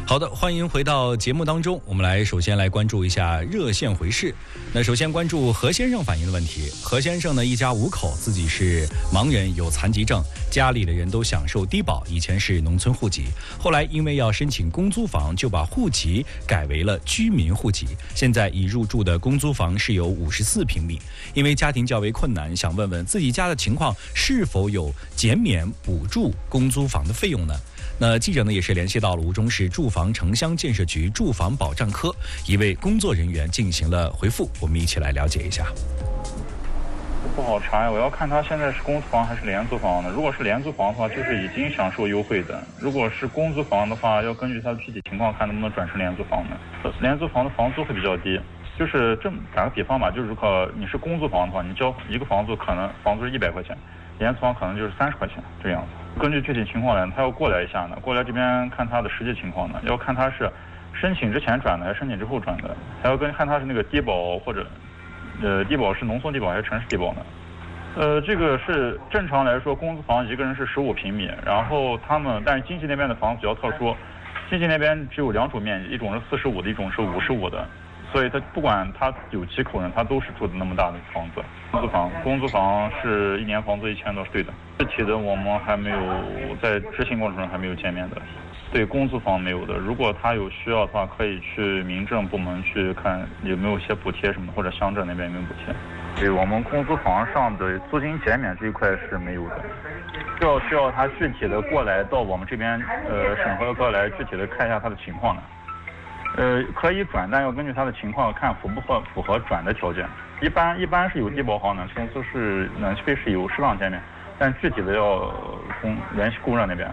好的，欢迎回到节目当中。我们首先来关注一下热线回事。那首先关注何先生反映的问题。何先生呢，一家5口，自己是盲人，有残疾证，家里的人都享受低保，以前是农村户籍，后来因为要申请公租房，就把户籍改为了居民户籍。现在已入住的公租房是有54平米，因为家庭较为困难，想问问自己家的情况是否有减免补助公租房的费用呢？那记者呢也是联系到了吴忠市住房城乡建设局住房保障科一位工作人员进行了回复，我们一起来了解一下。 不好查呀，我要看他现在是公租房还是廉租房的。如果是廉租房的话，就是已经享受优惠的；如果是公租房的话，要根据他的具体情况看能不能转成廉租房的。廉租房的房租会比较低，就是打个比方吧，就是如果你是公租房的话，你交一个房租可能房租是100块钱，廉租房可能就是30块钱这个样子。根据具体情况来，他要过来一下呢，过来这边看他的实际情况呢，要看他是申请之前转的还是申请之后转的，还要看他是那个低保或者低保是农村低保还是城市低保呢？这个是正常来说，公租房一个人是15平米，然后但是经济那边的房子比较特殊，经济那边只有2种面积，一种是45的，一种是55的。所以他不管他有几口人，他都是住的那么大的房子。公租房是1年房租1000多，对的。具体的我们还没有在执行过程中还没有见面的。对，公租房没有的。如果他有需要的话，可以去民政部门去看有没有一些补贴什么，或者乡镇那边有没有补贴。对，我们公租房上的租金减免这一块是没有的，需要他具体的过来到我们这边审核科来具体的看一下他的情况呢。可以转，但要根据他的情况看符合转的条件。一般是有低保房的，公司是暖气费是有适当减免，但具体的要联系供热那边的。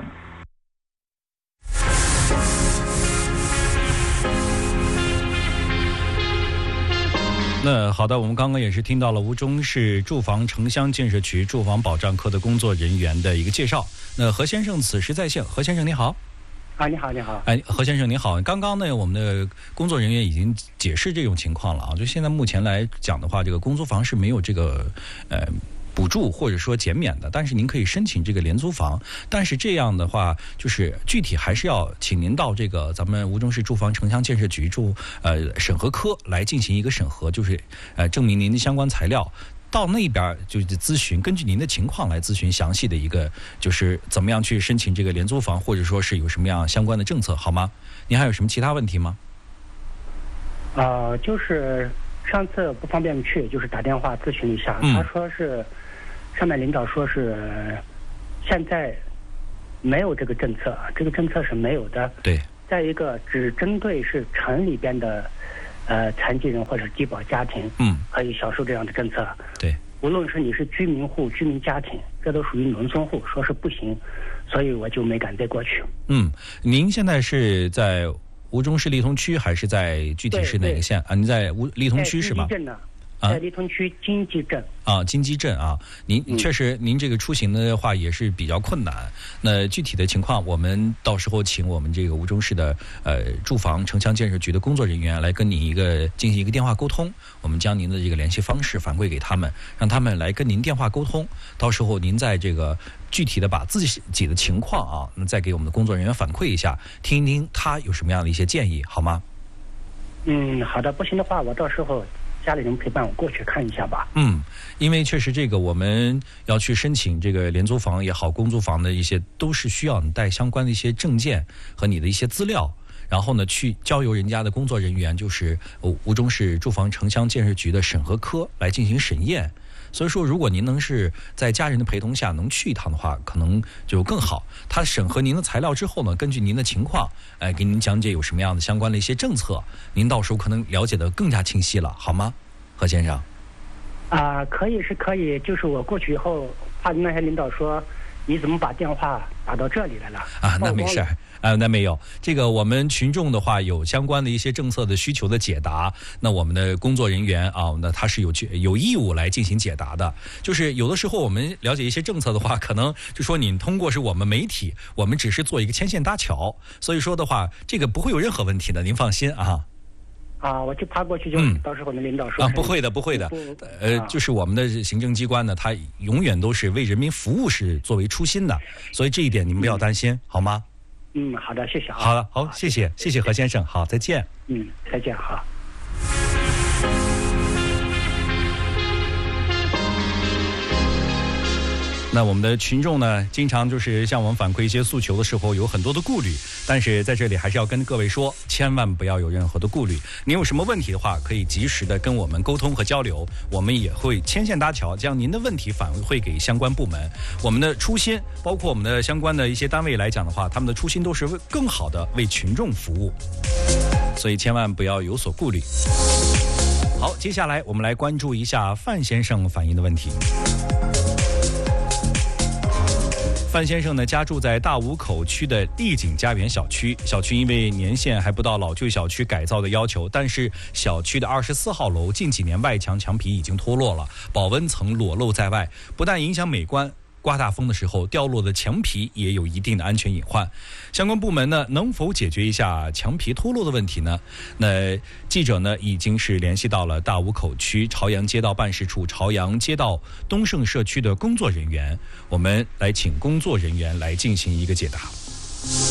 那好的，我们刚刚也是听到了吴忠市住房城乡建设局住房保障科的工作人员的一个介绍。那何先生此时在线，何先生你好。 你好，你好。 何先生你好。刚刚呢，我们的工作人员已经解释这种情况了啊。就现在目前来讲的话，这个公租房是没有这个补助或者说减免的，但是您可以申请这个廉租房。但是这样的话，就是具体还是要请您到这个咱们吴忠市住房城乡建设局审核科来进行一个审核，就是证明您的相关材料。到那边就是咨询，根据您的情况来咨询详细的一个，就是怎么样去申请这个廉租房，或者说是有什么样相关的政策，好吗？您还有什么其他问题吗？ 就是上次不方便去，就是打电话咨询一下，他说是上面领导说是现在没有这个政策，这个政策是没有的。 对。 再一个，只针对是城里边的。残疾人或者低保家庭，可以享受这样的政策。 对， 无论是你是居民户、居民家庭，这都属于农村户，说是不行，所以我就没敢再过去。 您现在是在吴忠市利通区，还是在具体是哪个县啊？您在利通区是吧？ 在利通区金鸡镇金鸡镇啊，您确实您这个出行的话也是比较困难。那具体的情况，我们到时候请我们这个吴忠市的住房城乡建设局的工作人员来跟您进行一个电话沟通。我们将您的这个联系方式反馈给他们，让他们来跟您电话沟通。到时候您在这个具体的把自己的情况啊，再给我们的工作人员反馈一下，听一听他有什么样的一些建议，好吗？ 好的，不行的话，我到时候家里人陪伴我过去看一下吧。 因为确实这个我们要去申请这个廉租房也好，公租房的一些都是需要你带相关的一些证件和你的一些资料，然后呢去交由人家的工作人员，就是吴忠市住房城乡建设局的审核科来进行审验。所以说，如果您能是在家人的陪同下能去一趟的话，可能就更好。他审核您的材料之后呢，根据您的情况，给您讲解有什么样的相关的一些政策，您到时候可能了解的更加清晰了，好吗，何先生？ 可以是可以，就是我过去以后，怕那些领导说你怎么把电话打到这里来了那没事那没有，这个我们群众的话有相关的一些政策的需求的解答，那我们的工作人员那他是有义务来进行解答的。就是有的时候我们了解一些政策的话，可能就说你通过是我们媒体，我们只是做一个牵线搭桥，所以说的话，这个不会有任何问题的，您放心啊。 我就爬过去就到时候那领导说不会的，就是我们的行政机关呢，它永远都是为人民服务是作为初心的，所以这一点您不要担心，好吗？ 好的，谢谢啊。 好的，好，谢谢何先生，好，再见。 再见，好。 那我们的群众呢，经常就是向我们反馈一些诉求的时候有很多的顾虑，但是在这里还是要跟各位说，千万不要有任何的顾虑。您有什么问题的话，可以及时的跟我们沟通和交流，我们也会牵线搭桥，将您的问题反馈给相关部门。我们的初心，包括我们的相关的一些单位来讲的话，他们的初心都是更好的为群众服务，所以千万不要有所顾虑。好，接下来我们来关注一下范先生反映的问题。范先生呢，家住在大武口区的丽景家园小区。小区因为年限还不到老旧小区改造的要求，但是小区的24号楼近几年外墙墙皮已经脱落了，保温层裸露在外，不但影响美观，刮大风的时候掉落的墙皮也有一定的安全隐患。相关部门呢，能否解决一下墙皮脱落的问题呢？那记者呢，已经是联系到了大武口区朝阳街道办事处朝阳街道东盛社区的工作人员，我们来请工作人员来进行一个解答。